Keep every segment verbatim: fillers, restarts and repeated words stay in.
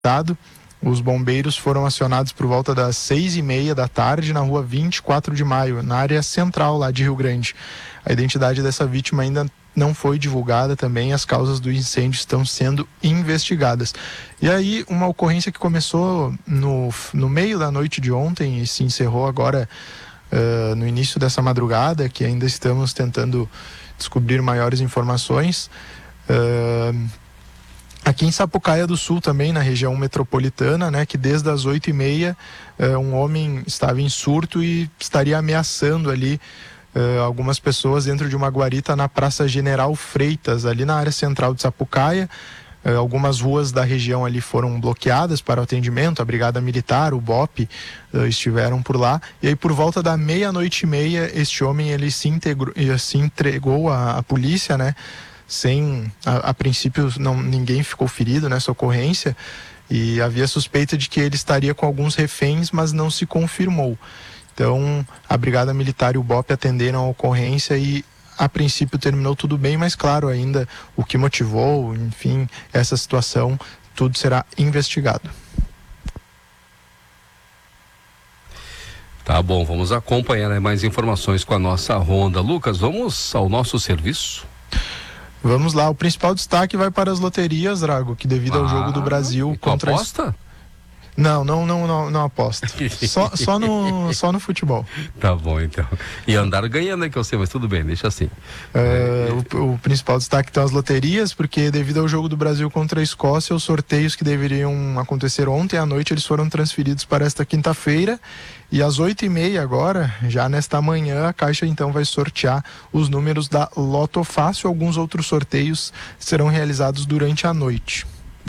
estado. Os bombeiros foram acionados por volta das seis e meia da tarde na rua vinte e quatro de maio, na área central lá de Rio Grande. A identidade dessa vítima ainda não foi divulgada também, as causas do incêndio estão sendo investigadas. E aí, uma ocorrência que começou no, no meio da noite de ontem e se encerrou agora uh, no início dessa madrugada, que ainda estamos tentando descobrir maiores informações. Uh, Aqui em Sapucaia do Sul também, na região metropolitana, né, que desde as oito e meia uh, um homem estava em surto e estaria ameaçando ali uh, algumas pessoas dentro de uma guarita na Praça General Freitas, ali na área central de Sapucaia. Uh, algumas ruas da região ali foram bloqueadas para o atendimento, a Brigada Militar, o B O P uh, estiveram por lá. E aí por volta da meia-noite e meia, este homem ele se, integrou, se entregou à, à polícia, né? Sem, a, a princípio não, ninguém ficou ferido nessa ocorrência e havia suspeita de que ele estaria com alguns reféns, mas não se confirmou. Então a Brigada Militar e o B O P atenderam a ocorrência e a princípio terminou tudo bem, mas claro, ainda o que motivou, enfim, essa situação, tudo será investigado. Tá bom, vamos acompanhar, né, mais informações com a nossa Ronda. Lucas, vamos ao nosso serviço? Vamos lá, o principal destaque vai para as loterias, Drago, que devido ah, ao jogo do Brasil contra... aposta? Não, não, não, não, não aposto. Só, só, no, só no futebol. Tá bom, então. E andaram ganhando, né, que eu sei, mas tudo bem, deixa assim. É, é... O, o principal destaque estão as loterias, porque devido ao jogo do Brasil contra a Escócia, os sorteios que deveriam acontecer ontem à noite, eles foram transferidos para esta quinta-feira. E às oito e meia agora, já nesta manhã, a Caixa então vai sortear os números da Loto Fácil. Alguns outros sorteios serão realizados durante a noite.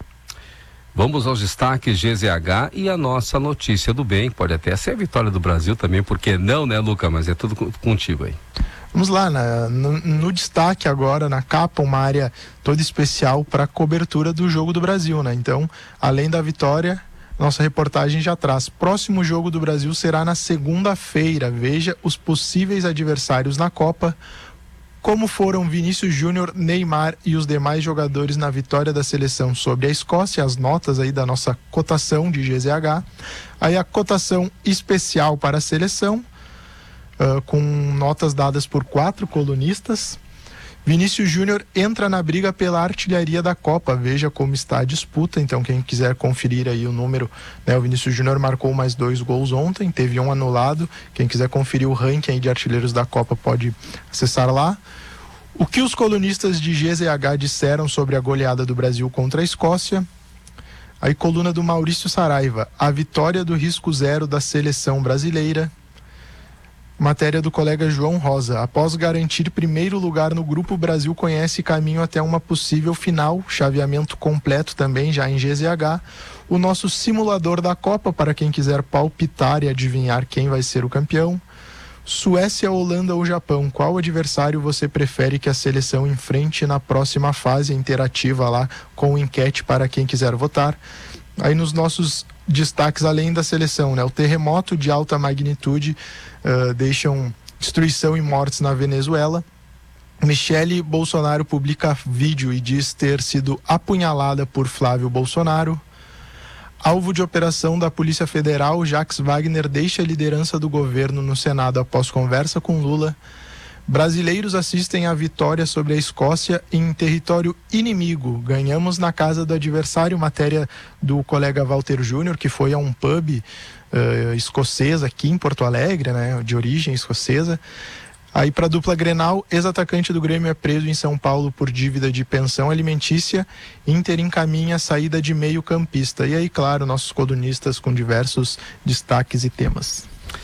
Vamos aos destaques G Z H e a nossa notícia do bem. Pode até ser a vitória do Brasil também, porque não, né, Luca? Mas é tudo contigo aí. Vamos lá, né? no, no destaque agora, na capa, uma área toda especial para a cobertura do jogo do Brasil, né? Então, além da vitória, nossa reportagem já traz. Próximo jogo do Brasil será na segunda-feira. Veja os possíveis adversários na Copa, como foram Vinícius Júnior, Neymar e os demais jogadores na vitória da seleção sobre a Escócia, as notas aí da nossa cotação de G Z H, aí a cotação especial para a seleção, uh, com notas dadas por quatro colunistas. Vinícius Júnior entra na briga pela artilharia da Copa, veja como está a disputa, então quem quiser conferir aí o número, né, o Vinícius Júnior marcou mais dois gols ontem, teve um anulado, quem quiser conferir o ranking aí de artilheiros da Copa pode acessar lá. O que os colunistas de G Z H disseram sobre a goleada do Brasil contra a Escócia? Aí coluna do Maurício Saraiva, a vitória do risco zero da seleção brasileira. Matéria do colega João Rosa. Após garantir primeiro lugar no grupo, o Brasil conhece caminho até uma possível final, chaveamento completo também já em G Z H. O nosso simulador da Copa, para quem quiser palpitar e adivinhar quem vai ser o campeão. Suécia, Holanda ou Japão, qual adversário você prefere que a seleção enfrente na próxima fase interativa lá, com enquete para quem quiser votar. Aí nos nossos destaques, além da seleção, né? O terremoto de alta magnitude uh, deixam destruição e mortes na Venezuela. Michele Bolsonaro publica vídeo e diz ter sido apunhalada por Flávio Bolsonaro. Alvo de operação da Polícia Federal, Jacques Wagner deixa a liderança do governo no Senado após conversa com Lula. Brasileiros assistem à vitória sobre a Escócia em território inimigo. Ganhamos na casa do adversário, matéria do colega Walter Júnior, que foi a um pub uh, escocês aqui em Porto Alegre, né, de origem escocesa. Aí para a dupla Grenal, ex-atacante do Grêmio é preso em São Paulo por dívida de pensão alimentícia. Inter encaminha a saída de meio campista. E aí, claro, nossos colunistas com diversos destaques e temas.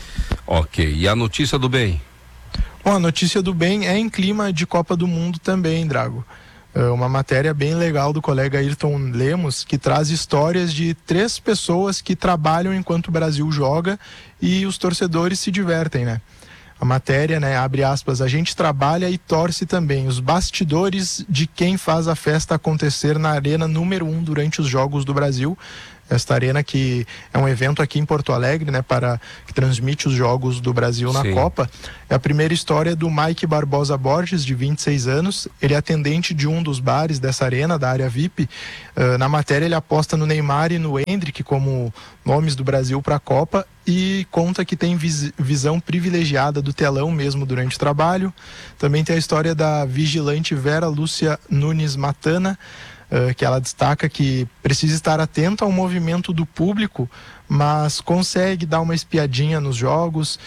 Ok, e a notícia do bem? Bom, a notícia do bem é em clima de Copa do Mundo também, Drago. É uma matéria bem legal do colega Ayrton Lemos, que traz histórias de três pessoas que trabalham enquanto o Brasil joga e os torcedores se divertem, né? A matéria, né, abre aspas, a gente trabalha e torce também, os bastidores de quem faz a festa acontecer na arena número um durante os Jogos do Brasil. esta arena que é um evento aqui em Porto Alegre, né, para que transmite os jogos do Brasil na Sim. Copa. É a primeira história do Mike Barbosa Borges, de vinte e seis anos. Ele é atendente de um dos bares dessa arena, da área V I P. Uh, na matéria ele aposta no Neymar e no Endrick como nomes do Brasil para a Copa e conta que tem vis- visão privilegiada do telão mesmo durante o trabalho. Também tem a história da vigilante Vera Lúcia Nunes Matana, uh, que ela destaca que precisa estar atento ao movimento do público, mas consegue dar uma espiadinha nos jogos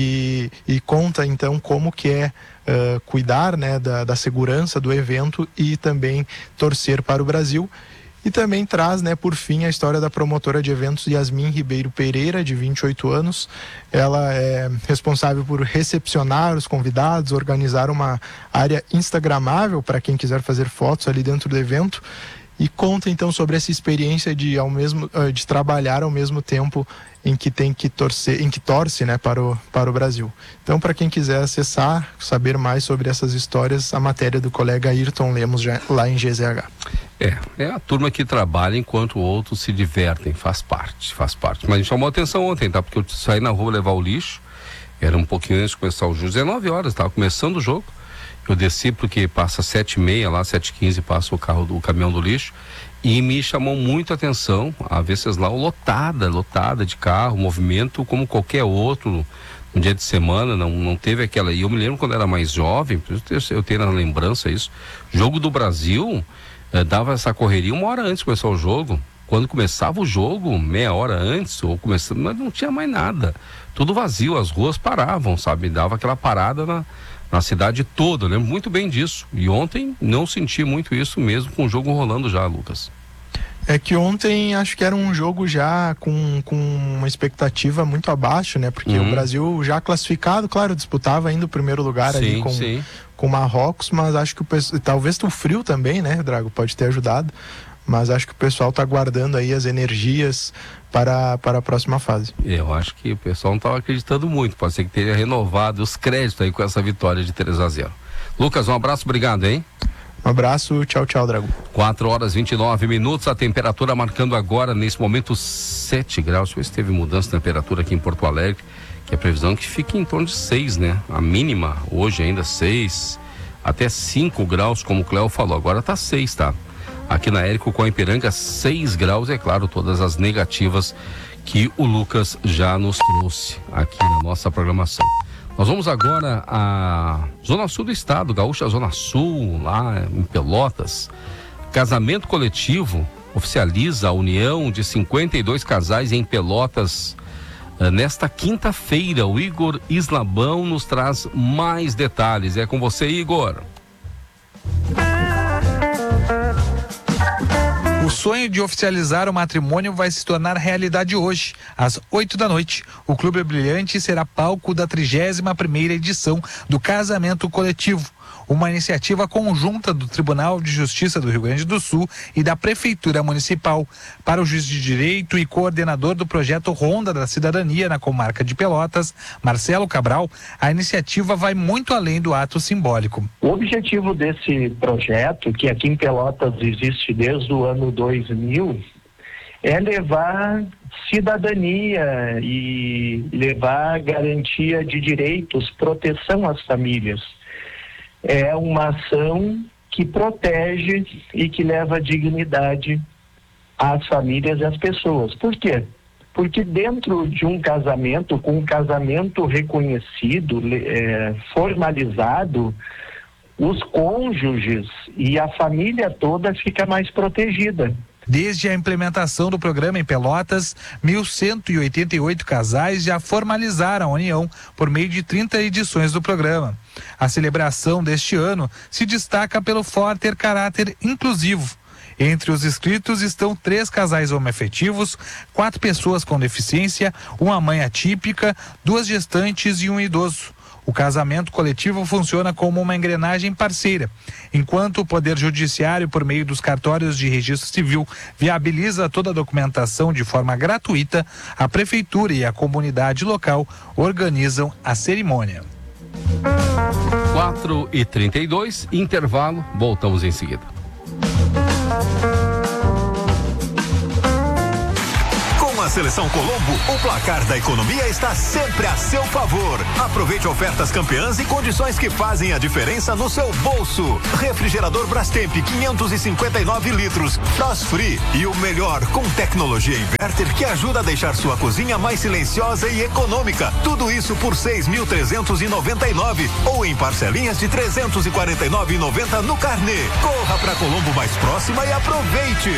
e, e conta então como que é uh, cuidar, né, da, da segurança do evento e também torcer para o Brasil. E também traz, né, por fim, a história da promotora de eventos Yasmin Ribeiro Pereira, de vinte e oito anos. Ela é responsável por recepcionar os convidados, organizar uma área instagramável para quem quiser fazer fotos ali dentro do evento. E conta então sobre essa experiência de, ao mesmo, de trabalhar ao mesmo tempo em que tem que torcer, em que torce, né, para o, para o Brasil. Então, para quem quiser acessar, saber mais sobre essas histórias, a matéria do colega Ayrton Lemos já, lá em G Z H. É, é a turma que trabalha enquanto outros se divertem, faz parte, faz parte. Mas me chamou a atenção ontem, tá? Porque eu saí na rua levar o lixo, era um pouquinho antes de começar o jogo, dezenove horas, estava começando o jogo. Eu desci porque passa sete e meia lá, sete e quinze passa o carro do o caminhão do lixo e me chamou muito a atenção a Venceslau lotada, lotada de carro, movimento como qualquer outro no dia de semana, não, não teve aquela. E eu me lembro quando era mais jovem, eu tenho na lembrança isso, jogo do Brasil, eh, dava essa correria uma hora antes de começar o jogo. Quando começava o jogo, meia hora antes, ou começando, mas não tinha mais nada. Tudo vazio, as ruas paravam, sabe? Dava aquela parada na, na cidade toda, eu lembro muito bem disso. E ontem não senti muito isso mesmo com o jogo rolando já, Lucas. É que ontem acho que era um jogo já com, com uma expectativa muito abaixo, né? Porque uhum. o Brasil já classificado, claro, disputava ainda o primeiro lugar sim, ali com, sim. com Marrocos, mas acho que o talvez o frio também, né, Drago, pode ter ajudado. Mas acho que o pessoal está guardando aí as energias para, para a próxima fase. Eu acho que o pessoal não estava acreditando muito, pode ser que tenha renovado os créditos aí com essa vitória de três a zero. Lucas, um abraço, obrigado, hein? Um abraço, tchau, tchau, Drago. quatro horas e vinte e nove minutos, a temperatura marcando agora, nesse momento, sete graus. Deixa eu ver se teve mudança de temperatura aqui em Porto Alegre, que a previsão é que fique em torno de seis, né? A mínima hoje ainda seis, até cinco graus, como o Cléo falou, agora tá seis, tá? Aqui na Érico com a Ipiranga, seis graus, é claro, todas as negativas que o Lucas já nos trouxe aqui na nossa programação. Nós vamos agora à Zona Sul do Estado, Gaúcha Zona Sul, lá em Pelotas. Casamento coletivo oficializa a união de cinquenta e dois casais em Pelotas nesta quinta-feira. O Igor Islabão nos traz mais detalhes. É com você, Igor. O sonho de oficializar o matrimônio vai se tornar realidade hoje, às oito da noite. O Clube Brilhante será palco da trigésima primeira edição do Casamento Coletivo, uma iniciativa conjunta do Tribunal de Justiça do Rio Grande do Sul e da Prefeitura Municipal. Para o juiz de direito e coordenador do projeto Ronda da Cidadania na comarca de Pelotas, Marcelo Cabral, a iniciativa vai muito além do ato simbólico. O objetivo desse projeto, que aqui em Pelotas existe desde o ano dois mil, é levar cidadania e levar garantia de direitos, proteção às famílias. É uma ação que protege e que leva dignidade às famílias e às pessoas. Por quê? Porque dentro de um casamento, com um casamento reconhecido, é, formalizado, os cônjuges e a família toda fica mais protegida. Desde a implementação do programa em Pelotas, mil cento e oitenta e oito casais já formalizaram a união por meio de trinta edições do programa. A celebração deste ano se destaca pelo forte caráter inclusivo. Entre os inscritos estão três casais homoafetivos, quatro pessoas com deficiência, uma mãe atípica, duas gestantes e um idoso. O casamento coletivo funciona como uma engrenagem parceira. Enquanto o Poder Judiciário, por meio dos cartórios de registro civil, viabiliza toda a documentação de forma gratuita, a Prefeitura e a comunidade local organizam a cerimônia. quatro e trinta e dois, intervalo, voltamos em seguida. a Seleção Colombo, o placar da economia está sempre a seu favor. Aproveite ofertas campeãs e condições que fazem a diferença no seu bolso. Refrigerador Brastemp quinhentos e cinquenta e nove litros, Frost Free, e o melhor com tecnologia inverter que ajuda a deixar sua cozinha mais silenciosa e econômica. Tudo isso por seis mil trezentos e noventa e nove ou em parcelinhas de trezentos e quarenta e nove reais e noventa centavos no carnê. Corra pra Colombo mais próxima e aproveite.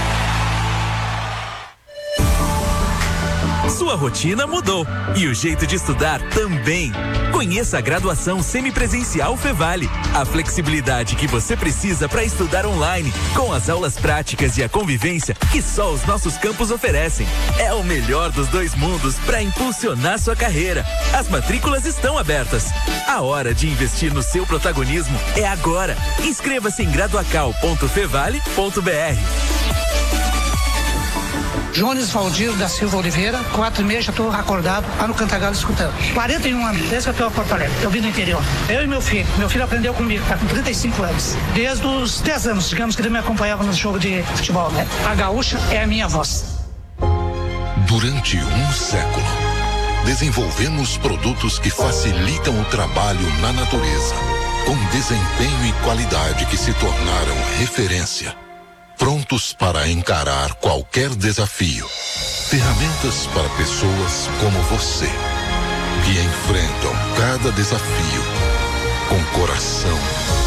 Sua rotina mudou e o jeito de estudar também. Conheça a graduação semipresencial Fevale, a flexibilidade que você precisa para estudar online, com as aulas práticas e a convivência que só os nossos campos oferecem. É o melhor dos dois mundos para impulsionar sua carreira. As matrículas estão abertas. A hora de investir no seu protagonismo é agora. Inscreva-se em graduacal ponto fevale ponto br. Jones Valdir da Silva Oliveira, quatro e meia, já estou acordado lá no Cantagalo escutando. quarenta e um anos, desde que eu estou a Porto Alegre, eu vim do interior. Eu e meu filho, meu filho aprendeu comigo, está com trinta e cinco anos. Desde os dez anos, digamos que ele me acompanhava no jogo de futebol, né? A gaúcha é a minha voz. Durante um século, desenvolvemos produtos que facilitam o trabalho na natureza, com desempenho e qualidade que se tornaram referência. Prontos para encarar qualquer desafio. Ferramentas para pessoas como você, que enfrentam cada desafio com coração